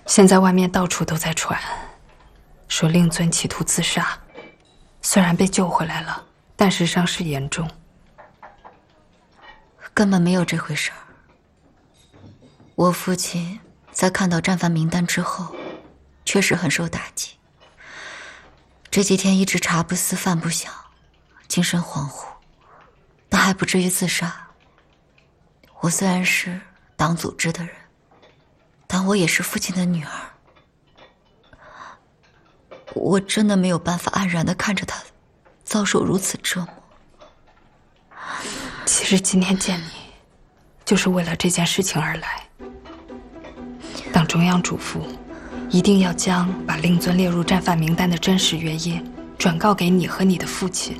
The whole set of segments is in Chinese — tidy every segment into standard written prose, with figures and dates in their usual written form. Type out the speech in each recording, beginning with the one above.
现在外面到处都在传，说令尊企图自杀，虽然被救回来了，但是伤势严重。 根本没有这回事儿。我父亲在看到战犯名单之后，确实很受打击。这几天一直茶不思饭不想，精神恍惚，但还不至于自杀。我虽然是党组织的人，但我也是父亲的女儿。我真的没有办法安然地看着他遭受如此折磨。 其实今天见你，就是为了这件事情而来。党中央嘱咐，一定要将把令尊列入战犯名单的真实原因转告给你和你的父亲。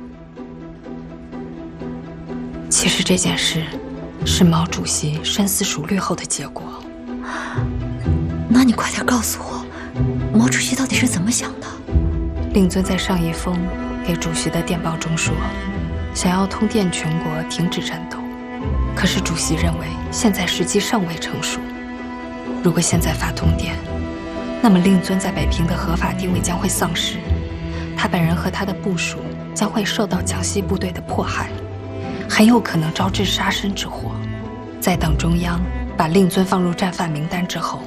其实这件事是毛主席深思熟虑后的结果。 那你快点告诉我，毛主席到底是怎么想的？ 令尊在上一封给主席的电报中说，想要通电全国停止战斗，可是主席认为现在时机尚未成熟。如果现在发通电，那么令尊在北平的合法地位将会丧失，他本人和他的部属将会受到蒋系部队的迫害，很有可能招致杀身之祸。在党中央把令尊放入战犯名单之后，